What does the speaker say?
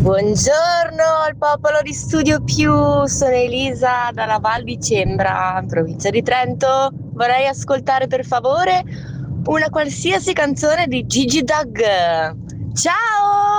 Buongiorno al popolo di Studio Più, sono Elisa dalla Val di Cembra, provincia di Trento. Vorrei ascoltare per favore una qualsiasi canzone di Gigi Doug. Ciao!